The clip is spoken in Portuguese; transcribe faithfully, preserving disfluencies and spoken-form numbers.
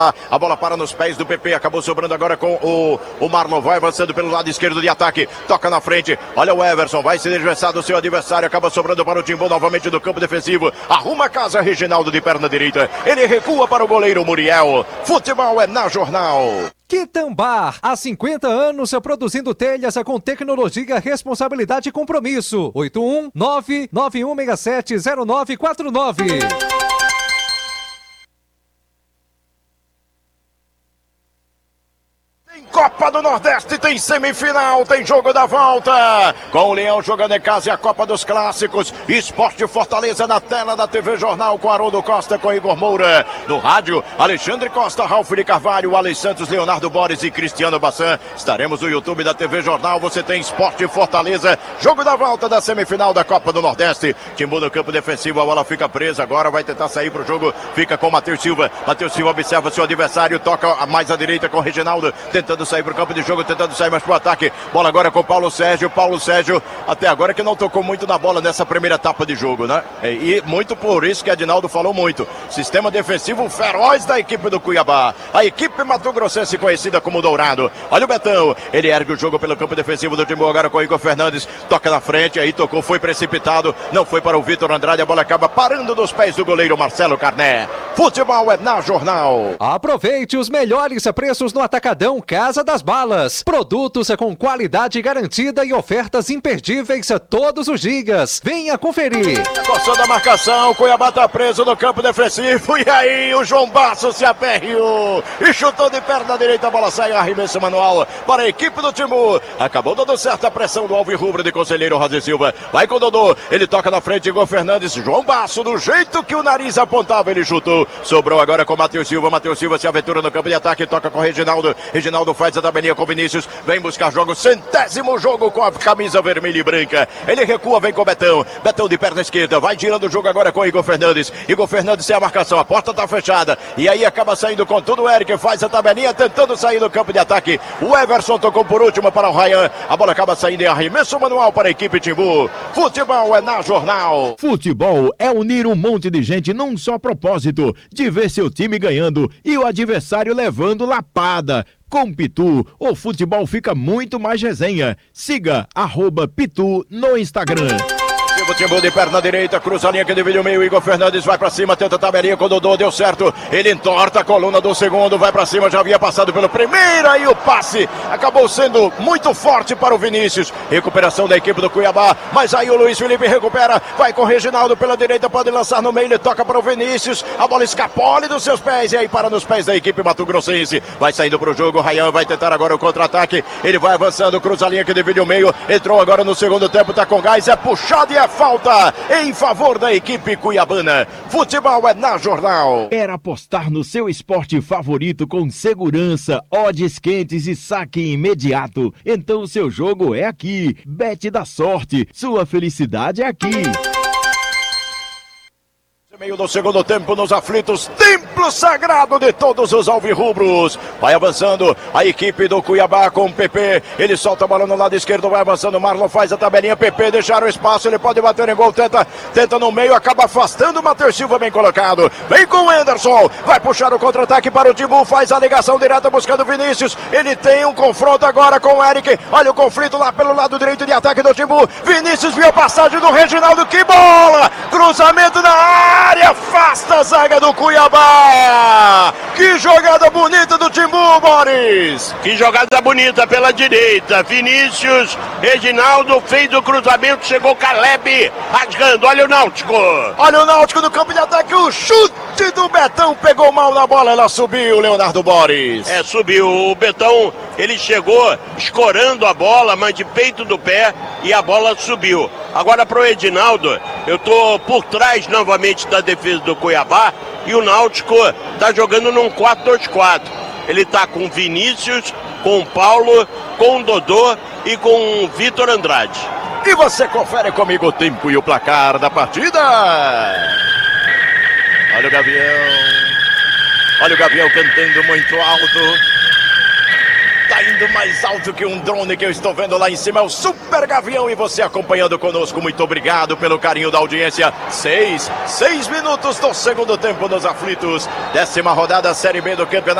A bola para nos pés do P P, acabou sobrando agora com o, o Marlon, vai avançando pelo lado esquerdo de ataque, toca na frente, olha o Everson, vai se desversar do seu adversário, acaba sobrando para o Timbu novamente do campo defensivo, arruma a casa Reginaldo de perna direita, ele recua para o goleiro Muriel. Futebol é na Jornal. Quitambar, há cinquenta anos produzindo telhas com tecnologia, responsabilidade e compromisso. oito um nove nove um seis sete zero nove quatro nove. Copa do Nordeste tem semifinal, tem jogo da volta, com o Leão jogando em casa e a Copa dos Clássicos, Esporte Fortaleza na tela da T V Jornal com Haroldo Costa, com Igor Moura, no rádio, Alexandre Costa, Ralf de Carvalho, Alex Santos, Leonardo Borges e Cristiano Bassan. Estaremos no YouTube da T V Jornal, você tem Esporte Fortaleza, jogo da volta da semifinal da Copa do Nordeste. Timbu no campo defensivo, a bola fica presa, agora vai tentar sair pro jogo, fica com Matheus Silva, Matheus Silva observa seu adversário, toca mais à direita com Reginaldo, tentando sair para o campo de jogo, tentando sair mais para o ataque. Bola agora com Paulo Sérgio. Paulo Sérgio, até agora que não tocou muito na bola nessa primeira etapa de jogo, né? E muito por isso que Adinaldo falou muito. Sistema defensivo feroz da equipe do Cuiabá. A equipe mato-grossense conhecida como Dourado. Olha o Betão, ele ergue o jogo pelo campo defensivo do Timbu agora com o Igor Fernandes. Toca na frente, aí tocou, foi precipitado. Não foi para o Vitor Andrade, a bola acaba parando nos pés do goleiro Marcelo Carné. Futebol é na Jornal. Aproveite os melhores preços no Atacadão Casa das Balas. Produtos com qualidade garantida e ofertas imperdíveis todos os dias. Venha conferir. Gostou da marcação, Cuiabá tá preso no campo defensivo e aí o João Basso se aperreou e chutou de perna direita, a bola sai, arremesso manual para a equipe do Timbu. Acabou dando certo a pressão do alvirrubro de conselheiro Rosi Silva. Vai com o Dodô, ele toca na frente, Igor Fernandes, João Basso, do jeito que o nariz apontava, ele chutou. Sobrou agora com Matheus Silva, Matheus Silva se aventura no campo de ataque, toca com Reginaldo. Reginaldo faz a tabelinha com Vinícius, vem buscar jogo, centésimo jogo com a camisa vermelha e branca. Ele recua, vem com Betão, Betão de perna esquerda, vai girando o jogo agora com Igor Fernandes. Igor Fernandes sem a marcação, a porta tá fechada, e aí acaba saindo com tudo o Eric, faz a tabelinha tentando sair do campo de ataque. O Everson tocou por último para o Ryan, a bola acaba saindo em arremesso manual para a equipe Timbu. Futebol é na Jornal. Futebol é unir um monte de gente num só propósito, de ver seu time ganhando e o adversário levando lapada. Com Pitu, o futebol fica muito mais resenha. Siga arroba Pitu no Instagram. O Timbu de perna direita, cruza a linha que divide o meio, Igor Fernandes vai pra cima, tenta a tabelinha com o Dodô, deu certo, ele entorta a coluna do segundo, vai pra cima, já havia passado pelo primeiro, aí o passe acabou sendo muito forte para o Vinícius, recuperação da equipe do Cuiabá, mas aí o Luiz Felipe recupera, vai com o Reginaldo pela direita, pode lançar no meio, ele toca para o Vinícius, a bola escapole dos seus pés, e aí para nos pés da equipe mato-grossense, vai saindo pro jogo, o Ryan vai tentar agora o contra-ataque, ele vai avançando, cruza a linha que divide o meio, entrou agora no segundo tempo, tá com gás, é puxado e é falta em favor da equipe cuiabana. Futebol é na Jornal. Era apostar no seu esporte favorito com segurança, odds quentes e saque imediato. Então o seu jogo é aqui. Bet da sorte. Sua felicidade é aqui. Meio do segundo tempo nos aflitos, templo sagrado de todos os alvirrubros. Vai avançando a equipe do Cuiabá com o P P. Ele solta a bola no lado esquerdo, vai avançando. Marlon faz a tabelinha. P P deixaram o espaço. Ele pode bater em gol. Tenta, tenta no meio, acaba afastando. O Matheus Silva bem colocado. Vem com o Anderson. Vai puxar o contra-ataque para o Timbu. Faz a ligação direta buscando o Vinícius. Ele tem um confronto agora com o Eric. Olha o conflito lá pelo lado direito de ataque do Timbu. Vinícius viu a passagem do Reginaldo. Que bola! Cruzamento na área. Afasta a zaga do Cuiabá. Que jogada bonita do Timbu, Boris. Que jogada bonita pela direita. Vinícius, Reginaldo fez o cruzamento, chegou Caleb rasgando. Olha o Náutico. Olha o Náutico no campo de ataque. O chute do Betão pegou mal na bola. Ela subiu, Leonardo Boris. É, subiu. O Betão, ele chegou escorando a bola, mas de peito do pé, e a bola subiu. Agora pro Edinaldo, eu tô por trás novamente da defesa do Cuiabá e o Náutico tá jogando num quatro dois quatro. Ele tá com Vinícius, com Paulo, com Dodô e com Vitor Andrade. E você confere comigo o tempo e o placar da partida. Olha o Gavião. Olha o Gavião cantando muito alto. Tá Saindo mais alto que um drone que eu estou vendo lá em cima é o Super Gavião e você acompanhando conosco. Muito obrigado pelo carinho da audiência. Seis, seis minutos do segundo tempo nos aflitos. Décima rodada Série B do Campeonato